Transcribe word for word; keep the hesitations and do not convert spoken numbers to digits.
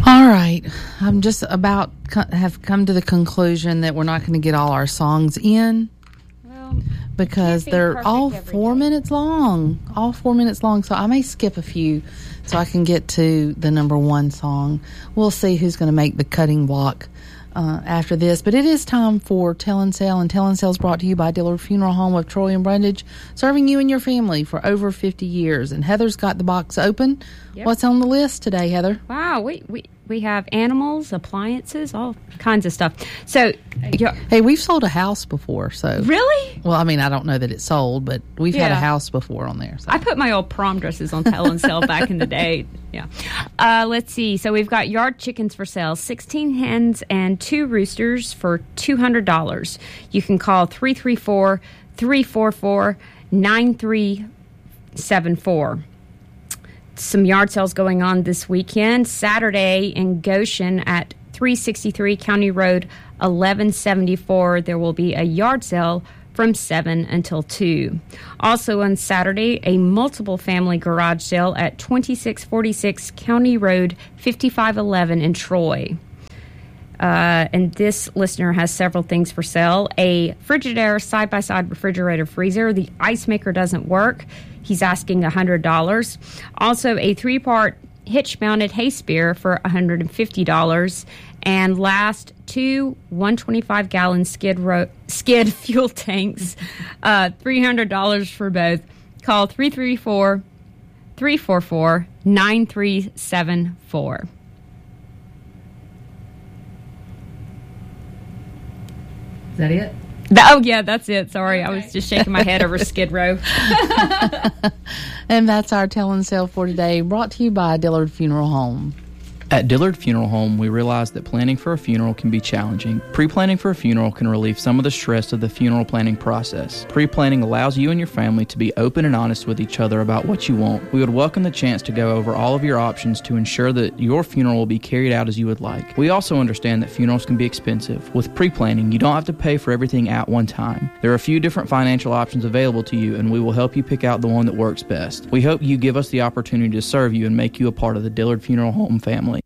All right. I'm just about co- have come to the conclusion that we're not going to get all our songs in. Well, because be they're all four day. minutes long. All four minutes long. So I may skip a few so I can get to the number one song. We'll see who's going to make the cutting block uh, after this. But it is time for Tell and Sell. And Tell and Sell is brought to you by Dillard Funeral Home of Troy and Brundage, serving you and your family for over fifty years. And Heather's got the box open. Yep. What's on the list today, Heather? Wow, we, we, we have animals, appliances, all kinds of stuff. So, you're, Hey, we've sold a house before, so... really? Well, I mean, I don't know that it's sold, but we've had a Yeah. house before on there. So. I put my old prom dresses on Tell and Sell back in the day. Yeah. Uh, let's see. So we've got yard chickens for sale, sixteen hens and two roosters for two hundred dollars. You can call three three four, three four four, nine three seven four. Some yard sales going on this weekend. Saturday in Goshen at three sixty-three County Road eleven seventy-four, there will be a yard sale from seven until two. Also on Saturday, a multiple family garage sale at twenty-six forty-six County Road fifty-five eleven in Troy. Uh, and this listener has several things for sale. A Frigidaire side-by-side refrigerator freezer. The ice maker doesn't work. He's asking one hundred dollars. Also, a three-part hitch-mounted hay spear for one hundred fifty dollars. And last, two one hundred twenty-five gallon skid ro- skid fuel tanks, uh, three hundred dollars for both. Call three three four, three four four, nine three seven four. Is that it? Oh, yeah, that's it. Sorry, I was just shaking my head over Skid Row. And that's our Tell and Sell for today, brought to you by Dillard Funeral Home. At Dillard Funeral Home, we realize that planning for a funeral can be challenging. Pre-planning for a funeral can relieve some of the stress of the funeral planning process. Pre-planning allows you and your family to be open and honest with each other about what you want. We would welcome the chance to go over all of your options to ensure that your funeral will be carried out as you would like. We also understand that funerals can be expensive. With pre-planning, you don't have to pay for everything at one time. There are a few different financial options available to you, and we will help you pick out the one that works best. We hope you give us the opportunity to serve you and make you a part of the Dillard Funeral Home family.